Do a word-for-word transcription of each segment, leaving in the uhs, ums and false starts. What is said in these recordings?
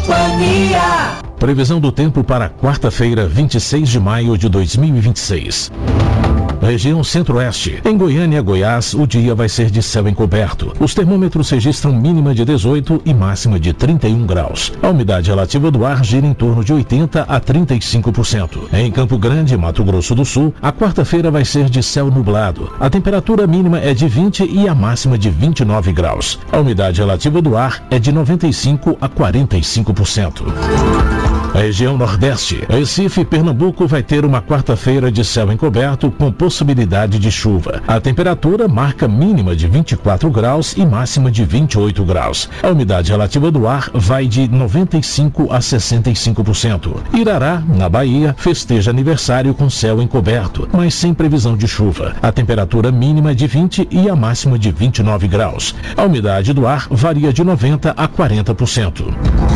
Companhia. Previsão do tempo para quarta-feira, vinte e seis de maio de dois mil e vinte e seis. Região Centro-Oeste. Em Goiânia, Goiás, o dia vai ser de céu encoberto. Os termômetros registram mínima de dezoito e máxima de trinta e um graus. A umidade relativa do ar gira em torno de oitenta a trinta e cinco por cento. Em Campo Grande, Mato Grosso do Sul, a quarta-feira vai ser de céu nublado. A temperatura mínima é de vinte e a máxima de vinte e nove graus. A umidade relativa do ar é de noventa e cinco a quarenta e cinco por cento. A região Nordeste. Recife, Pernambuco vai ter uma quarta-feira de céu encoberto com possibilidade de chuva. A temperatura marca mínima de vinte e quatro graus e máxima de vinte e oito graus. A umidade relativa do ar vai de noventa e cinco a sessenta e cinco por cento. Irará, na Bahia, festeja aniversário com céu encoberto, mas sem previsão de chuva. A temperatura mínima é de vinte e a máxima de vinte e nove graus. A umidade do ar varia de noventa a quarenta por cento.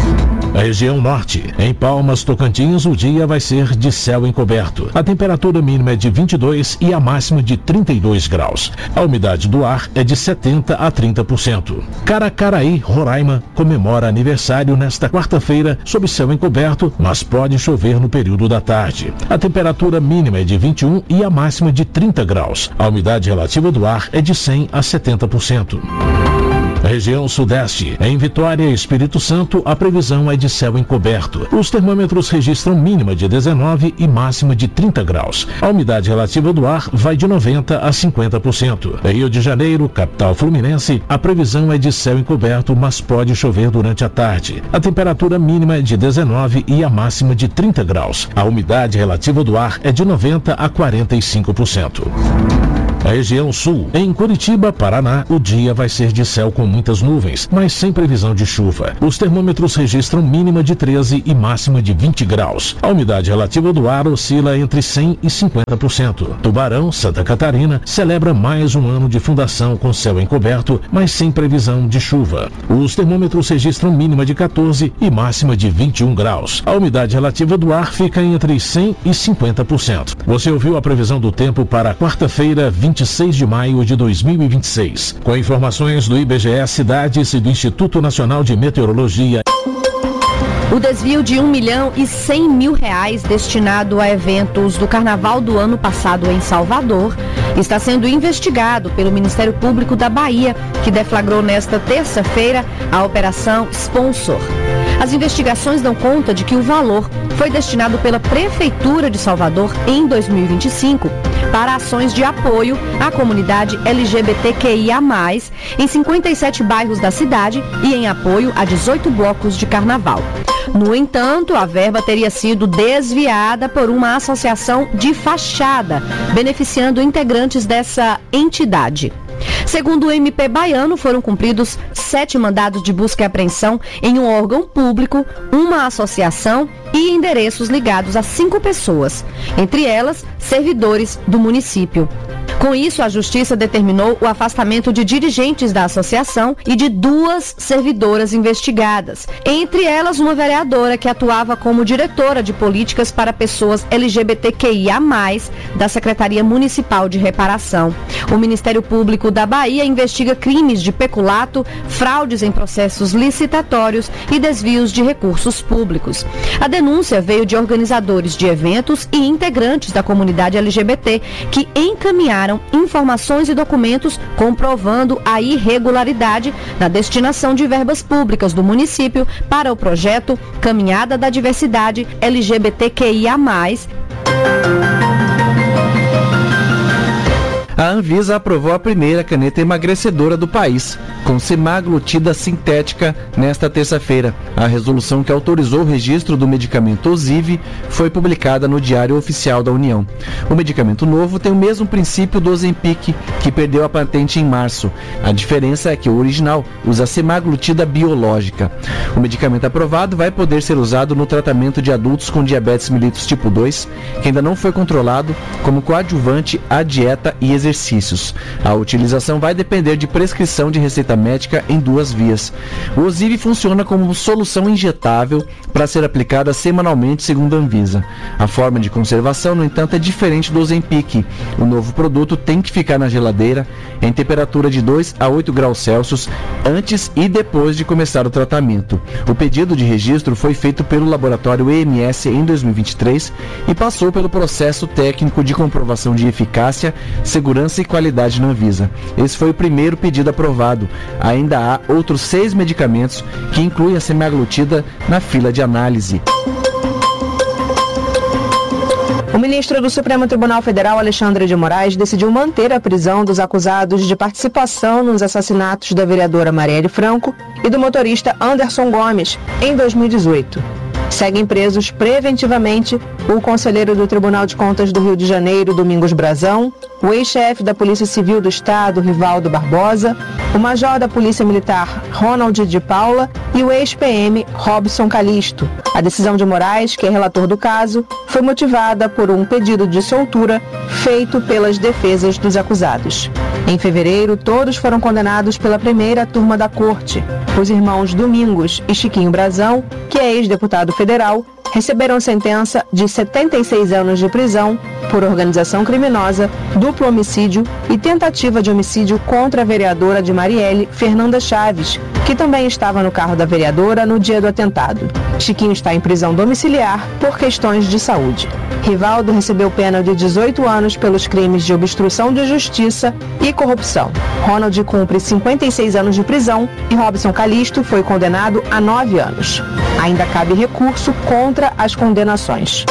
A região Norte. Em Palmas, Tocantins, o dia vai ser de céu encoberto. A temperatura mínima é de vinte e dois e a máxima de trinta e dois graus. A umidade do ar é de setenta a trinta por cento. Caracaraí, Roraima, comemora aniversário nesta quarta-feira sob céu encoberto, mas pode chover no período da tarde. A temperatura mínima é de vinte e um e a máxima de trinta graus. A umidade relativa do ar é de cem a setenta por cento. Região Sudeste. Em Vitória e Espírito Santo, a previsão é de céu encoberto. Os termômetros registram mínima de dezenove e máxima de trinta graus. A umidade relativa do ar vai de noventa a cinquenta por cento. Em Rio de Janeiro, capital fluminense, a previsão é de céu encoberto, mas pode chover durante a tarde. A temperatura mínima é de dezenove e a máxima de trinta graus. A umidade relativa do ar é de noventa a quarenta e cinco por cento. A região Sul. Em Curitiba, Paraná, o dia vai ser de céu com muitas nuvens, mas sem previsão de chuva. Os termômetros registram mínima de treze e máxima de vinte graus. A umidade relativa do ar oscila entre cem e cinquenta por cento. Tubarão, Santa Catarina, celebra mais um ano de fundação com céu encoberto, mas sem previsão de chuva. Os termômetros registram mínima de quatorze e máxima de vinte e um graus. A umidade relativa do ar fica entre cem e cinquenta por cento. Você ouviu a previsão do tempo para quarta-feira, vinte e seis de maio de dois mil e vinte e seis. Com informações do I B G E Cidades e do Instituto Nacional de Meteorologia. O desvio de um milhão e cem mil reais destinado a eventos do Carnaval do ano passado em Salvador está sendo investigado pelo Ministério Público da Bahia, que deflagrou nesta terça-feira a Operação Sponsor. As investigações dão conta de que o valor foi destinado pela Prefeitura de Salvador em dois mil e vinte e cinco para ações de apoio à comunidade L G B T Q I A mais, em cinquenta e sete bairros da cidade e em apoio a dezoito blocos de carnaval. No entanto, a verba teria sido desviada por uma associação de fachada, beneficiando integrantes dessa entidade. Segundo o M P baiano, foram cumpridos sete mandados de busca e apreensão em um órgão público, uma associação e endereços ligados a cinco pessoas, entre elas servidores do município. Com isso, a Justiça determinou o afastamento de dirigentes da associação e de duas servidoras investigadas, entre elas uma vereadora que atuava como diretora de políticas para pessoas L G B T Q I A mais, da Secretaria Municipal de Reparação. O Ministério Público da Bahia investiga crimes de peculato, fraudes em processos licitatórios e desvios de recursos públicos. A denúncia veio de organizadores de eventos e integrantes da comunidade L G B T que encaminharam informações e documentos comprovando a irregularidade na destinação de verbas públicas do município para o projeto Caminhada da Diversidade L G B T Q I A mais. A Anvisa aprovou a primeira caneta emagrecedora do país, com semaglutida sintética, nesta terça-feira. A resolução que autorizou o registro do medicamento Ozivy foi publicada no Diário Oficial da União. O medicamento novo tem o mesmo princípio do Ozempic, que perdeu a patente em março. A diferença é que o original usa semaglutida biológica. O medicamento aprovado vai poder ser usado no tratamento de adultos com diabetes mellitus tipo dois, que ainda não foi controlado, como coadjuvante à dieta e exercícios. A utilização vai depender de prescrição de receita médica em duas vias. O Ozivy funciona como solução injetável para ser aplicada semanalmente, segundo a Anvisa. A forma de conservação, no entanto, é diferente do Ozempic. O novo produto tem que ficar na geladeira em temperatura de dois a oito graus Celsius antes e depois de começar o tratamento. O pedido de registro foi feito pelo laboratório E M S em dois mil e vinte e três e passou pelo processo técnico de comprovação de eficácia, segurança e qualidade na Anvisa. Esse foi o primeiro pedido aprovado. Ainda há outros seis medicamentos que incluem a semaglutida na fila de análise. O ministro do Supremo Tribunal Federal, Alexandre de Moraes, decidiu manter a prisão dos acusados de participação nos assassinatos da vereadora Marielle Franco e do motorista Anderson Gomes em dois mil e dezoito. Seguem presos preventivamente o conselheiro do Tribunal de Contas do Rio de Janeiro, Domingos Brazão, o ex-chefe da Polícia Civil do Estado, Rivaldo Barbosa, o major da Polícia Militar, Ronald de Paula, e o ex-P M, Robson Calisto. A decisão de Moraes, que é relator do caso, foi motivada por um pedido de soltura feito pelas defesas dos acusados. Em fevereiro, todos foram condenados pela primeira turma da corte. Os irmãos Domingos e Chiquinho Brazão, que é ex-deputado federal, receberam sentença de setenta e seis anos de prisão por organização criminosa, duplo homicídio e tentativa de homicídio contra a vereadora de Marielle, Fernanda Chaves, que também estava no carro da vereadora no dia do atentado. Chiquinho está em prisão domiciliar por questões de saúde. Rivaldo recebeu pena de dezoito anos pelos crimes de obstrução de justiça e corrupção. Ronald cumpre cinquenta e seis anos de prisão e Robson Calisto foi condenado a nove anos. Ainda cabe recurso contra as condenações.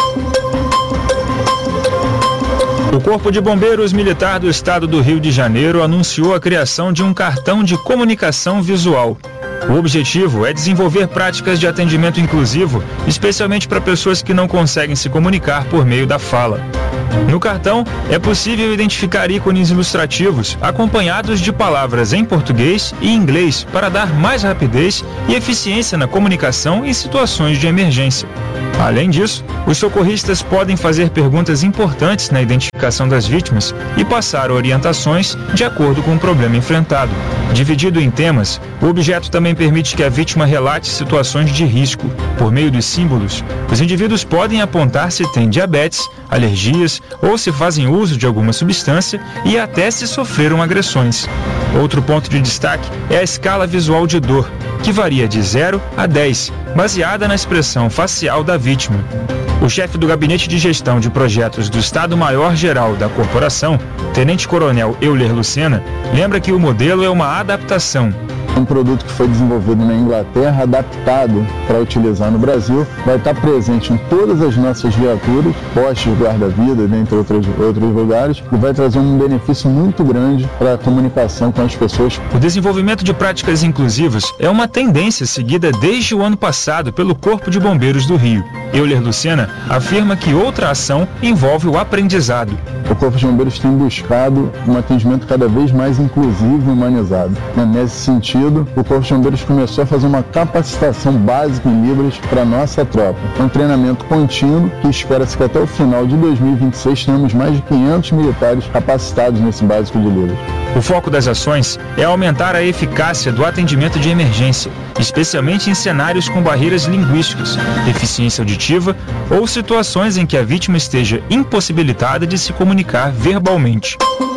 O Corpo de Bombeiros Militar do Estado do Rio de Janeiro anunciou a criação de um cartão de comunicação visual. O objetivo é desenvolver práticas de atendimento inclusivo, especialmente para pessoas que não conseguem se comunicar por meio da fala. No cartão, é possível identificar ícones ilustrativos acompanhados de palavras em português e inglês para dar mais rapidez e eficiência na comunicação em situações de emergência. Além disso, os socorristas podem fazer perguntas importantes na identificação das vítimas e passar orientações de acordo com o problema enfrentado. Dividido em temas, o objeto também permite que a vítima relate situações de risco. Por meio dos símbolos, os indivíduos podem apontar se têm diabetes, alergias ou se fazem uso de alguma substância e até se sofreram agressões. Outro ponto de destaque é a escala visual de dor, que varia de zero a dez, baseada na expressão facial da vítima. O chefe do Gabinete de Gestão de Projetos do Estado-Maior-Geral da Corporação, Tenente-Coronel Euler Lucena, lembra que o modelo é uma adaptação. Um produto que foi desenvolvido na Inglaterra, adaptado para utilizar no Brasil, vai estar presente em todas as nossas viaturas, postos guarda-vida, dentre outros, outros lugares, e vai trazer um benefício muito grande para a comunicação com as pessoas. O desenvolvimento de práticas inclusivas é uma tendência seguida desde o ano passado pelo Corpo de Bombeiros do Rio. Euler Lucena afirma que outra ação envolve o aprendizado. O Corpo de Bombeiros tem buscado um atendimento cada vez mais inclusivo e humanizado. Nesse sentido, o Corpo de Bombeiros começou a fazer uma capacitação básica em Libras para a nossa tropa. Um treinamento contínuo que espera-se que até o final de dois mil e vinte e seis tenhamos mais de quinhentos militares capacitados nesse básico de Libras. O foco das ações é aumentar a eficácia do atendimento de emergência, especialmente em cenários com barreiras linguísticas, deficiência auditiva ou situações em que a vítima esteja impossibilitada de se comunicar verbalmente.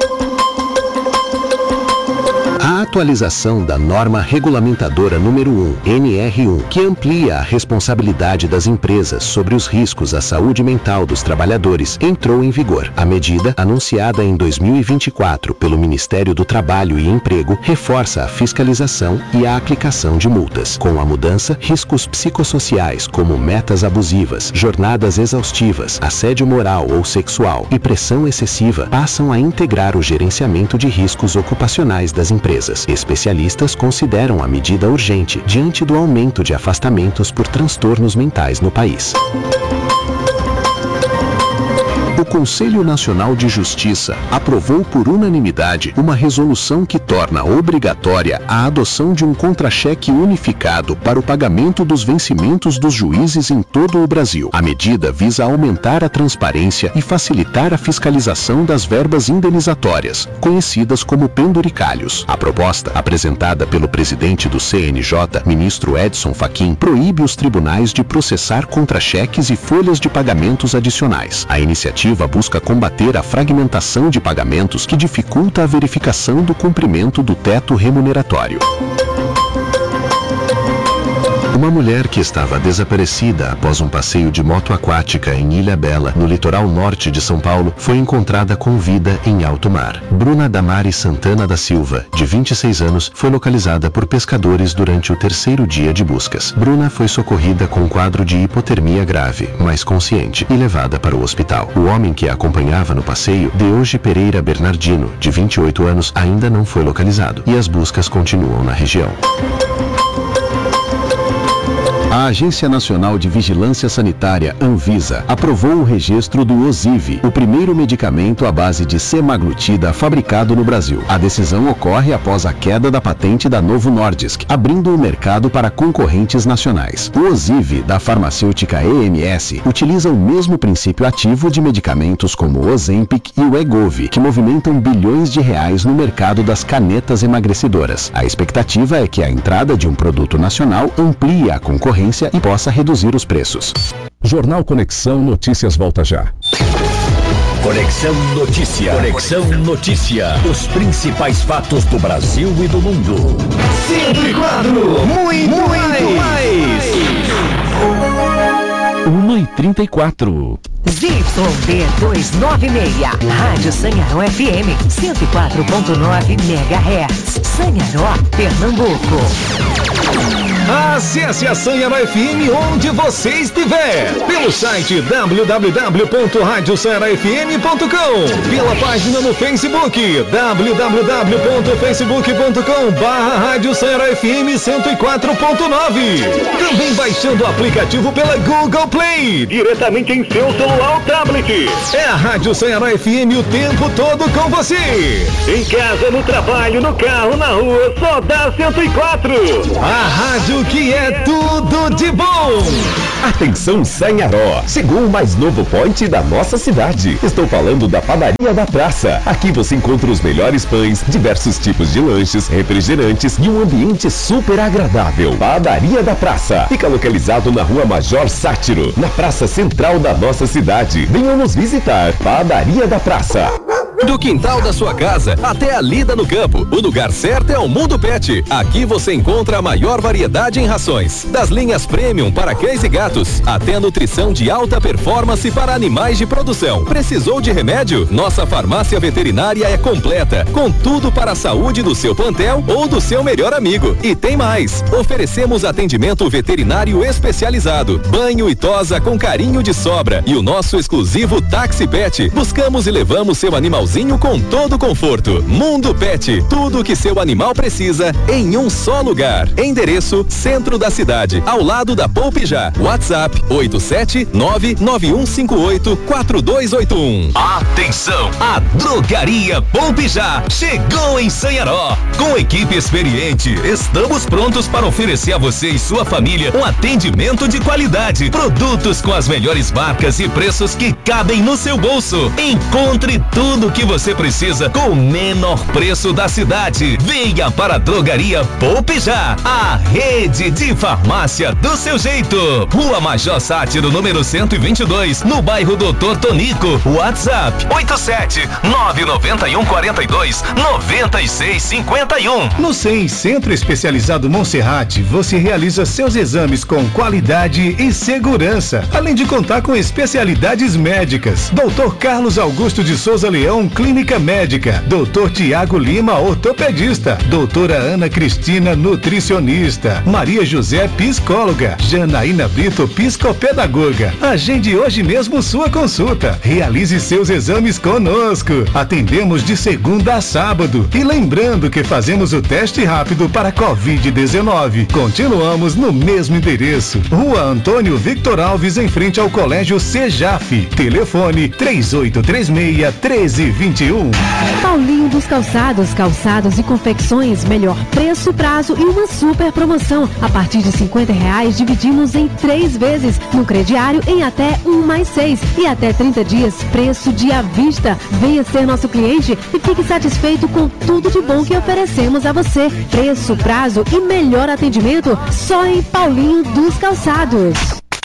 A atualização da norma regulamentadora número um, N R um, que amplia a responsabilidade das empresas sobre os riscos à saúde mental dos trabalhadores, entrou em vigor. A medida, anunciada em dois mil e vinte e quatro pelo Ministério do Trabalho e Emprego, reforça a fiscalização e a aplicação de multas. Com a mudança, riscos psicossociais como metas abusivas, jornadas exaustivas, assédio moral ou sexual e pressão excessiva passam a integrar o gerenciamento de riscos ocupacionais das empresas. Especialistas consideram a medida urgente diante do aumento de afastamentos por transtornos mentais no país. O Conselho Nacional de Justiça aprovou por unanimidade uma resolução que torna obrigatória a adoção de um contra-cheque unificado para o pagamento dos vencimentos dos juízes em todo o Brasil. A medida visa aumentar a transparência e facilitar a fiscalização das verbas indenizatórias, conhecidas como penduricalhos. A proposta, apresentada pelo presidente do C N J, ministro Edson Fachin, proíbe os tribunais de processar contra-cheques e folhas de pagamentos adicionais. A iniciativa busca combater a fragmentação de pagamentos que dificulta a verificação do cumprimento do teto remuneratório. Uma mulher que estava desaparecida após um passeio de moto aquática em Ilhabela, no litoral norte de São Paulo, foi encontrada com vida em alto mar. Bruna Damari Santana da Silva, de vinte e seis anos, foi localizada por pescadores durante o terceiro dia de buscas. Bruna foi socorrida com um quadro de hipotermia grave, mas consciente, e levada para o hospital. O homem que a acompanhava no passeio, Deoge Pereira Bernardino, de vinte e oito anos, ainda não foi localizado, e as buscas continuam na região. A Agência Nacional de Vigilância Sanitária, Anvisa, aprovou o registro do Ozivy, o primeiro medicamento à base de semaglutida fabricado no Brasil. A decisão ocorre após a queda da patente da Novo Nordisk, abrindo o mercado para concorrentes nacionais. O Ozivy, da farmacêutica E M S, utiliza o mesmo princípio ativo de medicamentos como o Ozempic e o Wegovy, que movimentam bilhões de reais no mercado das canetas emagrecedoras. A expectativa é que a entrada de um produto nacional amplie a concorrência e possa reduzir os preços. Jornal Conexão Notícias volta já. Conexão Notícia. Conexão Notícia. Os principais fatos do Brasil e do mundo. cento e quatro. Muito, muito mais. mais. uma e trinta e quatro. Z Y D duzentos e noventa e seis, Rádio Sanharó F M, cento e quatro ponto nove megahertz, Sanharó, Pernambuco. Acesse a Sanharó F M onde você estiver, pelo site w w w ponto rádio sanharó f m ponto com, pela página no Facebook, w w w ponto facebook ponto com barra rádio sanharó f m cento e quatro ponto nove. Também baixando o aplicativo pela Google Play, diretamente em seu celular ou tablet. É a Rádio Sanharó F M o tempo todo com você. Em casa, no trabalho, no carro, na rua, só dá cento e quatro. A rádio que é tudo de bom. Atenção Sanharó, chegou o mais novo point da nossa cidade. Estou falando da Padaria da Praça. Aqui você encontra os melhores pães, diversos tipos de lanches, refrigerantes e um ambiente super agradável. Padaria da Praça fica localizado na Rua Major Sátiro, na praça central da nossa cidade. Venham nos visitar. Padaria da Praça. Do quintal da sua casa até a lida no campo, o lugar certo é o Mundo Pet. Aqui você encontra a maior variedade em rações, das linhas premium para cães e gatos, até a nutrição de alta performance para animais de produção. Precisou de remédio? Nossa farmácia veterinária é completa, com tudo para a saúde do seu plantel ou do seu melhor amigo. E tem mais, oferecemos atendimento veterinário especializado, banho e tosa com carinho de sobra e o nosso exclusivo Táxi Pet. Buscamos e levamos seu animalzinho com todo conforto. Mundo Pet, tudo o que seu animal precisa em um só lugar. Endereço: centro da cidade, ao lado da Poupe Já. WhatsApp oito sete nove nove um cinco oito quatro dois oito um. Atenção, a Drogaria Poupe Já chegou em Sanharó. Com equipe experiente, estamos prontos para oferecer a você e sua família um atendimento de qualidade. Produtos com as melhores marcas e preços que cabem no seu bolso. Encontre tudo que você precisa com o menor preço da cidade. Venha para a Drogaria Poupe Já, a rede de farmácia do seu jeito. Rua Major Sátiro, número cento e vinte e dois, no bairro Doutor Tonico. WhatsApp oito sete nove nove um quatro dois nove seis cinco um. No C E M Centro Especializado Monserrate, você realiza seus exames com qualidade e segurança, além de contar com especialidades médicas. doutor Carlos Augusto de Souza Leão Clínica Médica, doutor Tiago Lima, ortopedista, doutora Ana Cristina, nutricionista, Maria José, psicóloga, Janaína Brito, psicopedagoga. Agende hoje mesmo sua consulta. Realize seus exames conosco. Atendemos de segunda a sábado. E lembrando que fazemos o teste rápido para covid dezenove. Continuamos no mesmo endereço. Rua Antônio Victor Alves, em frente ao Colégio Sejaf. Telefone três oito três seis, um três dois um. Paulinho dos Calçados, calçados e confecções, melhor preço, prazo e uma super promoção. A partir de cinquenta reais, dividimos em três vezes, no crediário em até um mais seis e até trinta dias, preço de à vista. Venha ser nosso cliente e fique satisfeito com tudo de bom que oferecemos a você. Preço, prazo e melhor atendimento só em Paulinho dos Calçados.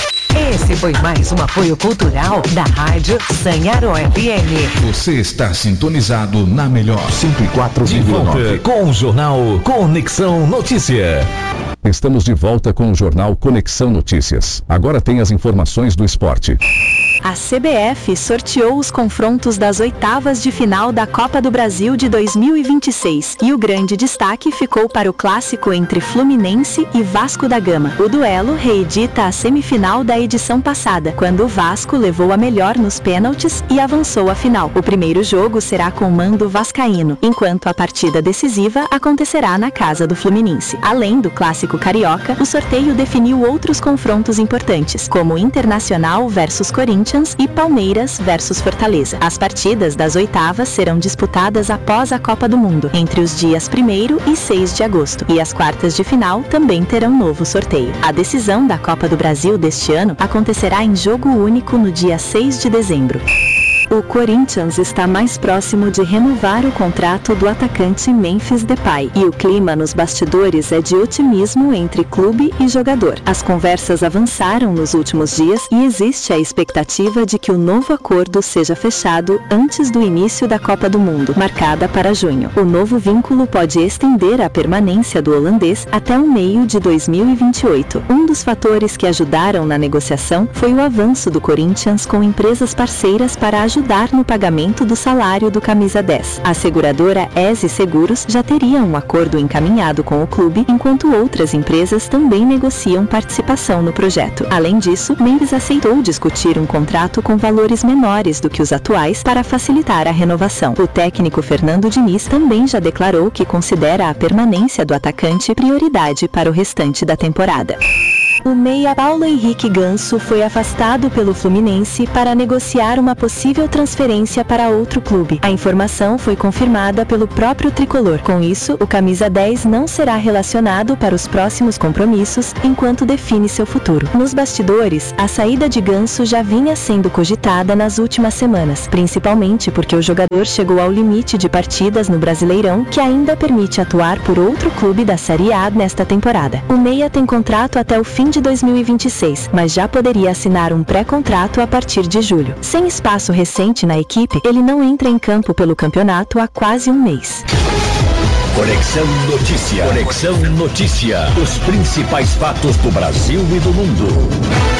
Esse foi mais um apoio cultural da Rádio Sanharó F M. Você está sintonizado na melhor cento e quatro vírgula nove. Com o jornal Conexão Notícia. Estamos de volta com o jornal Conexão Notícias. Agora tem as informações do esporte. A C B F sorteou os confrontos das oitavas de final da Copa do Brasil de dois mil e vinte e seis e o grande destaque ficou para o clássico entre Fluminense e Vasco da Gama. O duelo reedita a semifinal da edição passada, quando o Vasco levou a melhor nos pênaltis e avançou à final. O primeiro jogo será com mando vascaíno, enquanto a partida decisiva acontecerá na casa do Fluminense. Além do clássico carioca, o sorteio definiu outros confrontos importantes, como Internacional versus Corinthians e Palmeiras versus Fortaleza. As partidas das oitavas serão disputadas após a Copa do Mundo, entre os dias primeiro e seis de agosto, e as quartas de final também terão novo sorteio. A decisão da Copa do Brasil deste ano acontecerá em jogo único no dia seis de dezembro. O Corinthians está mais próximo de renovar o contrato do atacante Memphis Depay e o clima nos bastidores é de otimismo entre clube e jogador. As conversas avançaram nos últimos dias e existe a expectativa de que o novo acordo seja fechado antes do início da Copa do Mundo, marcada para junho. O novo vínculo pode estender a permanência do holandês até o meio de dois mil e vinte e oito. Um dos fatores que ajudaram na negociação foi o avanço do Corinthians com empresas parceiras para ajudar ajudar no pagamento do salário do camisa dez. A seguradora E S E Seguros já teria um acordo encaminhado com o clube, enquanto outras empresas também negociam participação no projeto. Além disso, Memphis aceitou discutir um contrato com valores menores do que os atuais para facilitar a renovação. O técnico Fernando Diniz também já declarou que considera a permanência do atacante prioridade para o restante da temporada. O meia Paulo Henrique Ganso foi afastado pelo Fluminense para negociar uma possível transferência para outro clube. A informação foi confirmada pelo próprio tricolor. Com isso, o camisa dez não será relacionado para os próximos compromissos enquanto define seu futuro. Nos bastidores, a saída de Ganso já vinha sendo cogitada nas últimas semanas, principalmente porque o jogador chegou ao limite de partidas no Brasileirão, que ainda permite atuar por outro clube da Série A nesta temporada. O meia tem contrato até o fim de dois mil e vinte e seis, mas já poderia assinar um pré-contrato a partir de julho. Sem espaço recente na equipe, ele não entra em campo pelo campeonato há quase um mês. Conexão Notícia. Conexão Notícia. Os principais fatos do Brasil e do mundo.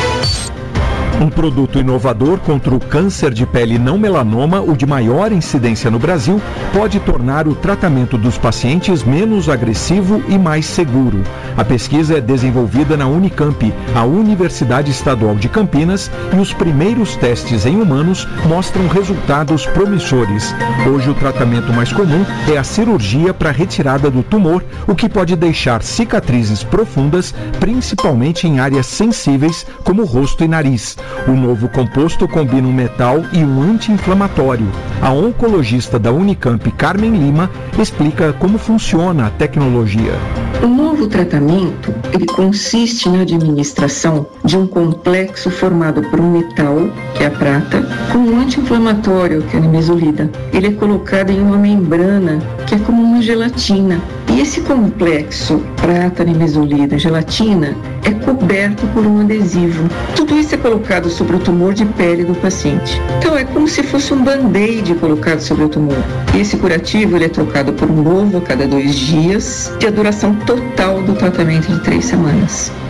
Um produto inovador contra o câncer de pele não melanoma, o de maior incidência no Brasil, pode tornar o tratamento dos pacientes menos agressivo e mais seguro. A pesquisa é desenvolvida na Unicamp, a Universidade Estadual de Campinas, e os primeiros testes em humanos mostram resultados promissores. Hoje o tratamento mais comum é a cirurgia para retirada do tumor, o que pode deixar cicatrizes profundas, principalmente em áreas sensíveis como rosto e nariz. O novo composto combina um metal e um anti-inflamatório. A oncologista da Unicamp, Carmen Lima, explica como funciona a tecnologia. O novo tratamento, ele consiste na administração de um complexo formado por um metal, que é a prata, com um anti-inflamatório, que é a nimesulida. Ele é colocado em uma membrana, que é como uma gelatina. E esse complexo, prata, nimesulida, gelatina, é coberto por um adesivo. Tudo isso é colocado sobre o tumor de pele do paciente. Então é como se fosse um band-aid colocado sobre o tumor. E esse curativo, ele é trocado por um novo a cada dois dias, e a duração total do tratamento de três semanas.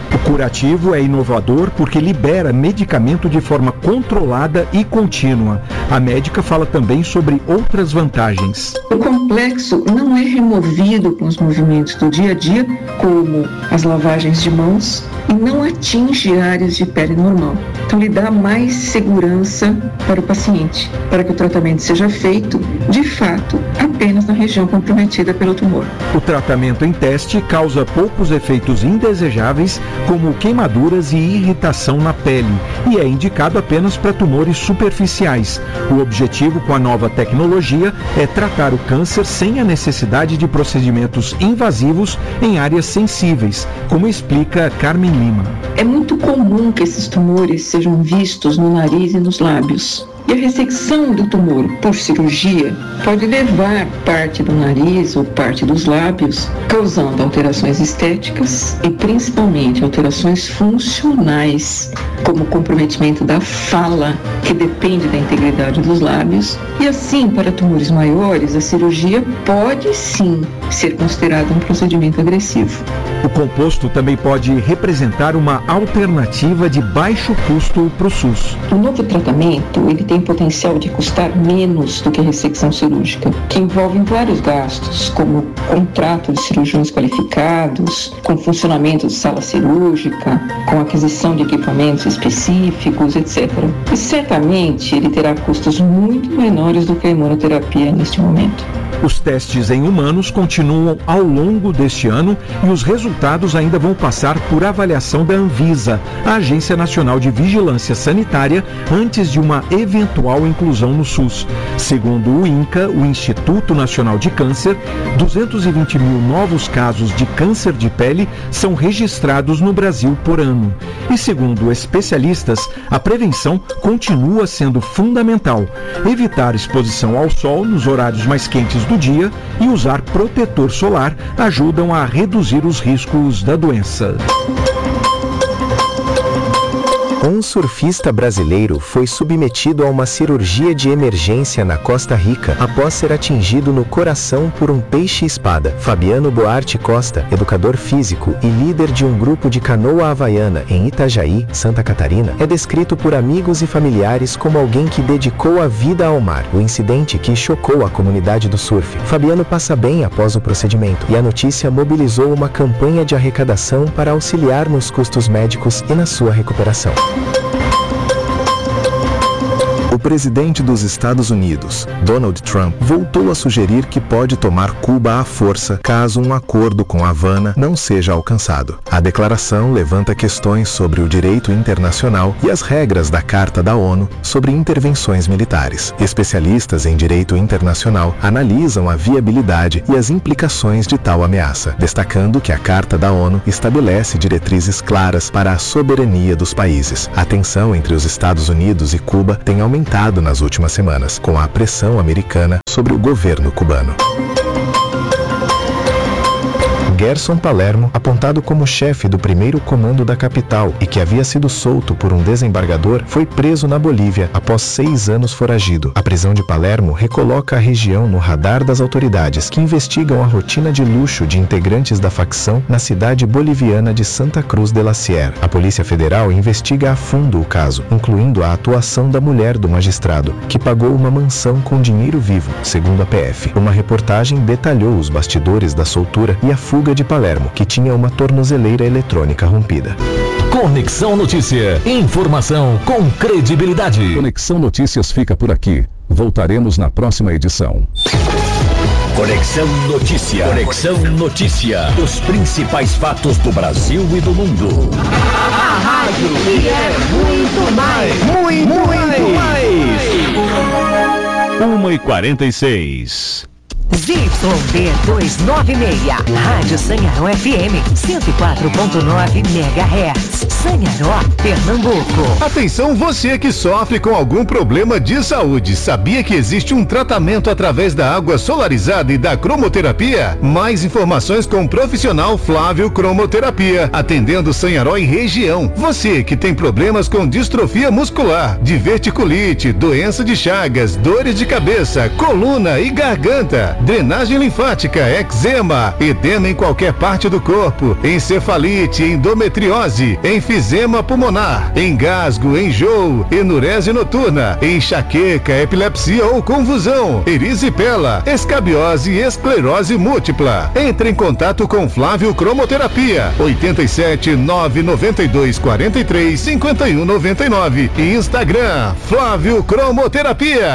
O curativo é inovador porque libera medicamento de forma controlada e contínua. A médica fala também sobre outras vantagens. O complexo não é removido com os movimentos do dia a dia, como as lavagens de mãos, e não atinge áreas de pele normal. Então, ele dá mais segurança para o paciente, para que o tratamento seja feito, de fato, apenas na região comprometida pelo tumor. O tratamento em teste causa poucos efeitos indesejáveis, como queimaduras e irritação na pele, e é indicado apenas para tumores superficiais. O objetivo com a nova tecnologia é tratar o câncer sem a necessidade de procedimentos invasivos em áreas sensíveis, como explica Carmen Lima. É muito comum que esses tumores sejam vistos no nariz e nos lábios. E a ressecção do tumor por cirurgia pode levar parte do nariz ou parte dos lábios, causando alterações estéticas e principalmente alterações funcionais, como o comprometimento da fala, que depende da integridade dos lábios. E assim, para tumores maiores, a cirurgia pode sim ser considerada um procedimento agressivo. O composto também pode representar uma alternativa de baixo custo para o SUS. O novo tratamento, ele tem potencial de custar menos do que a ressecção cirúrgica, que envolve vários gastos, como contrato de cirurgiões qualificados, com funcionamento de sala cirúrgica, com aquisição de equipamentos específicos, etcétera. E certamente ele terá custos muito menores do que a imunoterapia neste momento. Os testes em humanos continuam ao longo deste ano e os resultados ainda vão passar por avaliação da Anvisa, a Agência Nacional de Vigilância Sanitária, antes de uma eventual inclusão no SUS. Segundo o INCA, o Instituto Nacional de Câncer, duzentos e vinte mil novos casos de câncer de pele são registrados no Brasil por ano. E segundo especialistas, a prevenção continua sendo fundamental. Evitar exposição ao sol nos horários mais quentes do dia e usar protetor solar ajudam a reduzir os riscos da doença. Um surfista brasileiro foi submetido a uma cirurgia de emergência na Costa Rica após ser atingido no coração por um peixe-espada. Fabiano Boarte Costa, educador físico e líder de um grupo de canoa havaiana em Itajaí, Santa Catarina, é descrito por amigos e familiares como alguém que dedicou a vida ao mar. O incidente que chocou a comunidade do surf. Fabiano passa bem após o procedimento e a notícia mobilizou uma campanha de arrecadação para auxiliar nos custos médicos e na sua recuperação. O presidente dos Estados Unidos, Donald Trump, voltou a sugerir que pode tomar Cuba à força caso um acordo com Havana não seja alcançado. A declaração levanta questões sobre o direito internacional e as regras da Carta da ONU sobre intervenções militares. Especialistas em direito internacional analisam a viabilidade e as implicações de tal ameaça, destacando que a Carta da ONU estabelece diretrizes claras para a soberania dos países. A tensão entre os Estados Unidos e Cuba tem aumentado nas últimas semanas, com a pressão americana sobre o governo cubano. Gerson Palermo, apontado como chefe do primeiro comando da capital e que havia sido solto por um desembargador, foi preso na Bolívia após seis anos foragido. A prisão de Palermo recoloca a região no radar das autoridades, que investigam a rotina de luxo de integrantes da facção na cidade boliviana de Santa Cruz de la Sierra. A Polícia Federal investiga a fundo o caso, incluindo a atuação da mulher do magistrado, que pagou uma mansão com dinheiro vivo, segundo a P F. Uma reportagem detalhou os bastidores da soltura e a fuga de Palermo, que tinha uma tornozeleira eletrônica rompida. Conexão Notícia. Informação com credibilidade. Conexão Notícias fica por aqui. Voltaremos na próxima edição. Conexão Notícia. Conexão Notícia. Os principais fatos do Brasil e do mundo. A rádio que é muito mais. Muito, muito mais. uma e quarenta e seis. Z Y D duzentos e noventa e seis, Rádio Sanharão F M, cento e quatro ponto nove megahertz. Sanharó, Pernambuco. Atenção você que sofre com algum problema de saúde. Sabia que existe um tratamento através da água solarizada e da cromoterapia? Mais informações com o profissional Flávio Cromoterapia, atendendo Sanharó e região. Você que tem problemas com distrofia muscular, diverticulite, doença de Chagas, dores de cabeça, coluna e garganta, drenagem linfática, eczema, edema em qualquer parte do corpo, encefalite, endometriose, enfisema pulmonar, engasgo, enjoo, enurese noturna, enxaqueca, epilepsia ou convulsão, erisipela, escabiose e esclerose múltipla. Entre em contato com Flávio Cromoterapia, oito sete nove nove dois quatro três cinco um nove nove e Instagram, Flávio Cromoterapia.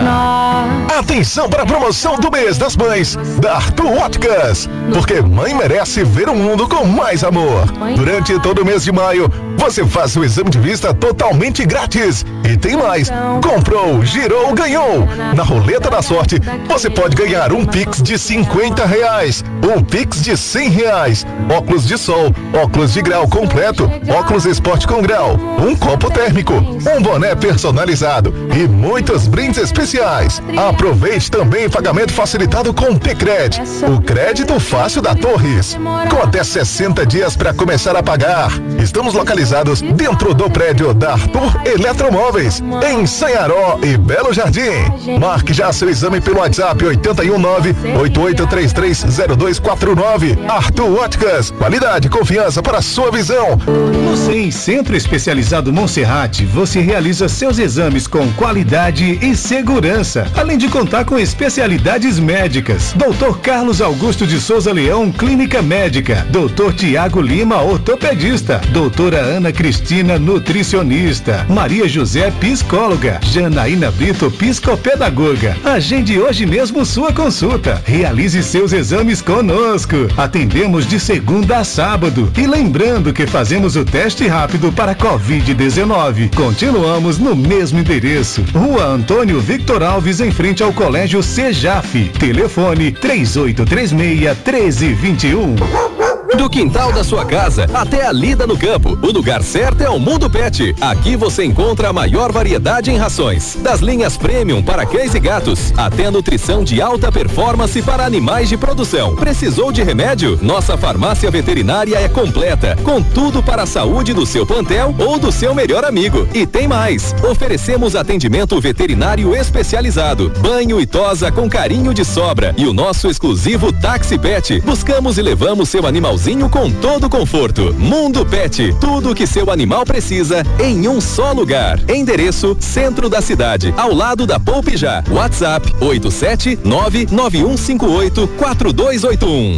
Atenção para a promoção do mês das mães da Arthur Óticas, porque mãe merece ver o mundo com mais amor. Durante todo o mês de maio, você faz o exame de vista totalmente grátis. E tem mais, comprou, girou, ganhou. Na roleta da sorte, você pode ganhar um Pix de cinquenta reais, um Pix de cem reais, óculos de sol, óculos de grau completo, óculos esporte com grau, um copo térmico, um boné personalizado e muitos brindes especiais. Aproveite também pagamento facilitado com o T-Cred, o crédito fácil da Torres, com até sessenta dias para começar a pagar. Estamos localizados dentro do prédio da Arthur Eletromóveis, em Sanharó e Belo Jardim. Marque já seu exame pelo WhatsApp oito um nove, oito oito três três zero dois quatro nove. Arthur Óticas, qualidade e confiança para a sua visão. No C E M Centro Especializado Monserrate, você realiza seus exames com qualidade e segurança, além de contar com especialidades médicas. doutor Carlos Augusto de Souza Leão, Clínica Médica. doutor Tiago Lima, ortopedista. doutora Ana Cristina, nutricionista. Maria José, psicóloga. Janaína Brito, psicopedagoga. Agende hoje mesmo sua consulta. Realize seus exames conosco. Atendemos de segunda a sábado. E lembrando que fazemos o teste rápido para covid dezenove. Continuamos no mesmo endereço. Rua Antônio Victor Alves, em frente ao Colégio Sejaf. Telefone três oito três seis, um três dois um. Do quintal da sua casa até a lida no campo, o lugar certo é o Mundo Pet. Aqui você encontra a maior variedade em rações, das linhas premium para cães e gatos, até a nutrição de alta performance para animais de produção. Precisou de remédio? Nossa farmácia veterinária é completa, com tudo para a saúde do seu plantel ou do seu melhor amigo. E tem mais, oferecemos atendimento veterinário especializado, banho e tosa com carinho de sobra e o nosso exclusivo Táxi Pet. Buscamos e levamos seu animalzinho com todo conforto. Mundo Pet, tudo o que seu animal precisa em um só lugar. Endereço: centro da cidade, ao lado da Poupe Já. WhatsApp oito sete nove nove um cinco oito quatro dois oito um.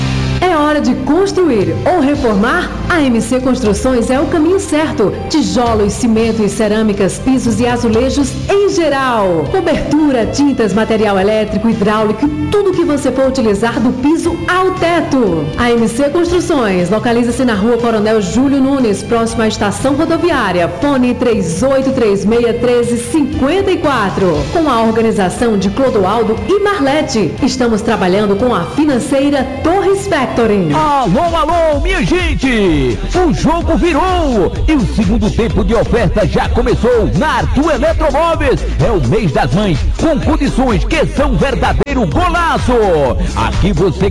É hora de construir ou reformar? A M C Construções é o caminho certo. Tijolos, cimento e cerâmicas, pisos e azulejos em geral. Cobertura, tintas, material elétrico, hidráulico e tudo que você for utilizar do piso ao teto. A M C Construções localiza-se na rua Coronel Júlio Nunes, próximo à estação rodoviária. Fone três oito três seis, um três cinco quatro. Com a organização de Clodoaldo e Marlete. Estamos trabalhando com a financeira Torres Factory. Alô, alô, minha gente! O jogo virou e o segundo tempo de oferta já começou na Arthur Eletromóveis. É o mês das mães com condições que são verdadeiro golaço. Aqui você